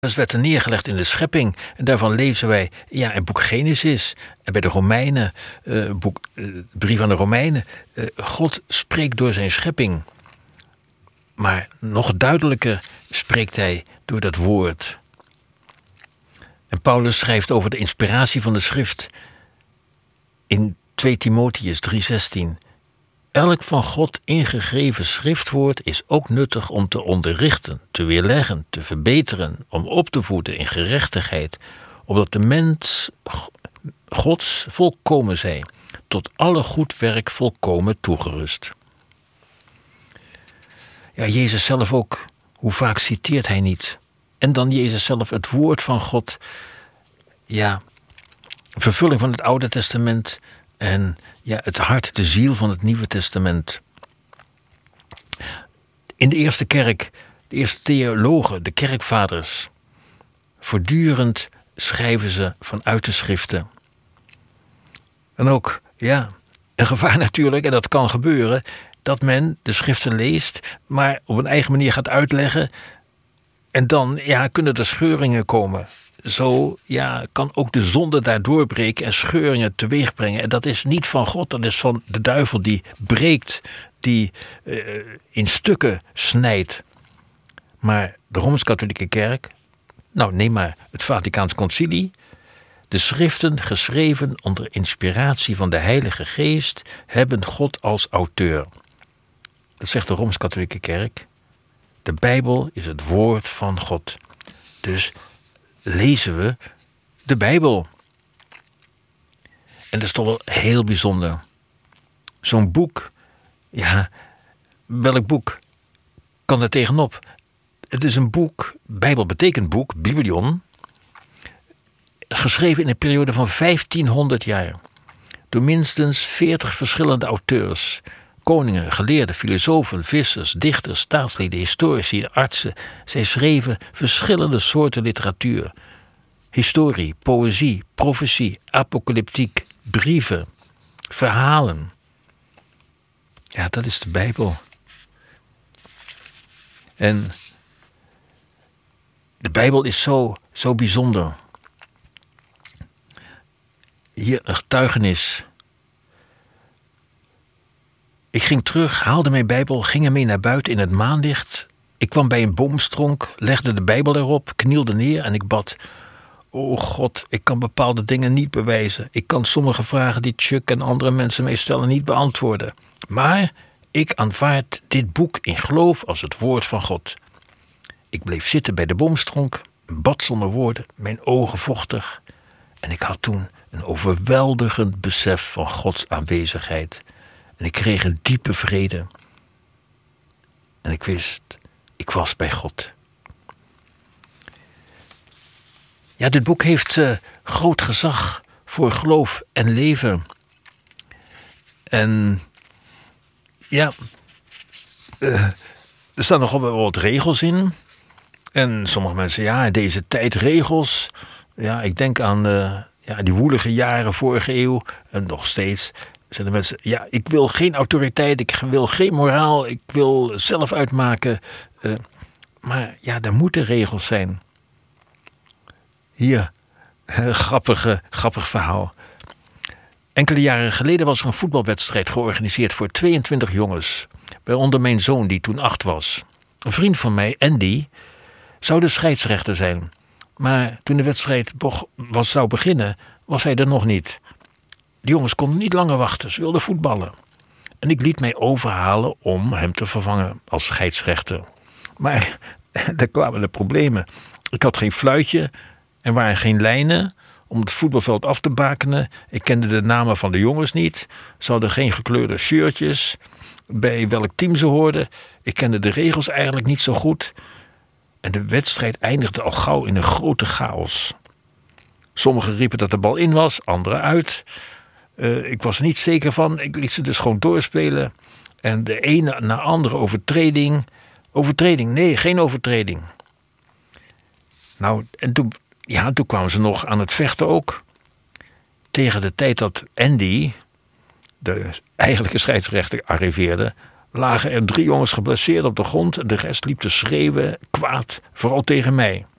werd er neergelegd in de schepping. En daarvan lezen wij in het boek Genesis. En bij de Romeinen, brief aan de Romeinen. God spreekt door zijn schepping. Maar nog duidelijker spreekt hij door dat woord. En Paulus schrijft over de inspiratie van de schrift. In 2 Timotheus 3:16. Elk van God ingegeven schriftwoord is ook nuttig om te onderrichten, te weerleggen, te verbeteren, om op te voeden in gerechtigheid, opdat de mens Gods volkomen zij, tot alle goed werk volkomen toegerust. Ja, Jezus zelf ook, hoe vaak citeert hij niet? En dan Jezus zelf, het woord van God, vervulling van het Oude Testament en het hart, de ziel van het Nieuwe Testament. In de eerste kerk, de eerste theologen, de kerkvaders, voortdurend schrijven ze vanuit de schriften. En ook, een gevaar natuurlijk, en dat kan gebeuren, dat men de schriften leest, maar op een eigen manier gaat uitleggen. En dan, kunnen er scheuringen komen. Zo, kan ook de zonde daar doorbreken en scheuringen teweeg brengen. En dat is niet van God, dat is van de duivel die breekt, die in stukken snijdt. Maar de Rooms-Katholieke Kerk, neem maar het Vaticaans Concilie. De schriften, geschreven onder inspiratie van de Heilige Geest, hebben God als auteur. Dat zegt de Rooms-Katholieke Kerk. De Bijbel is het woord van God. Dus lezen we de Bijbel. En dat is toch wel heel bijzonder. Zo'n boek, welk boek kan er tegenop? Het is een boek, Bijbel betekent boek, biblion, geschreven in een periode van 1500 jaar. Door minstens 40 verschillende auteurs. Koningen, geleerden, filosofen, vissers, dichters, staatslieden, historici, artsen. Zij schreven verschillende soorten literatuur. Historie, poëzie, profetie, apocalyptiek, brieven, verhalen. Ja, dat is de Bijbel. En de Bijbel is zo bijzonder. Hier een getuigenis. Ik ging terug, haalde mijn Bijbel, ging ermee naar buiten in het maanlicht. Ik kwam bij een boomstronk, legde de Bijbel erop, knielde neer en ik bad. O God, ik kan bepaalde dingen niet bewijzen. Ik kan sommige vragen die Chuck en andere mensen mij stellen niet beantwoorden. Maar ik aanvaard dit boek in geloof als het woord van God. Ik bleef zitten bij de boomstronk, bad zonder woorden, mijn ogen vochtig. En ik had toen een overweldigend besef van Gods aanwezigheid. En ik kreeg een diepe vrede. En ik wist, ik was bij God. Ja, dit boek heeft groot gezag voor geloof en leven. En er staan nogal wel wat regels in. En sommige mensen, in deze tijd regels. Ja, ik denk aan die woelige jaren vorige eeuw. En nog steeds zijn de mensen, ik wil geen autoriteit, ik wil geen moraal, ik wil zelf uitmaken. Maar er moeten regels zijn. Hier, grappig verhaal. Enkele jaren geleden was er een voetbalwedstrijd georganiseerd voor 22 jongens. Waaronder mijn zoon die toen 8 was. Een vriend van mij, Andy, zou de scheidsrechter zijn. Maar toen de wedstrijd zou beginnen, was hij er nog niet. De jongens konden niet langer wachten, ze wilden voetballen. En ik liet mij overhalen om hem te vervangen als scheidsrechter. Maar daar kwamen de problemen. Ik had geen fluitje, er waren geen lijnen om het voetbalveld af te bakenen. Ik kende de namen van de jongens niet. Ze hadden geen gekleurde shirtjes. Bij welk team ze hoorden. Ik kende de regels eigenlijk niet zo goed. En de wedstrijd eindigde al gauw in een grote chaos. Sommigen riepen dat de bal in was, anderen uit. Ik was er niet zeker van. Ik liet ze dus gewoon doorspelen. En de ene na andere overtreding. Overtreding? Nee, geen overtreding. Nou, en toen kwamen ze nog aan het vechten ook. Tegen de tijd dat Andy, de eigenlijke scheidsrechter, arriveerde, lagen er 3 jongens geblesseerd op de grond en de rest liep te schreeuwen, kwaad, vooral tegen mij.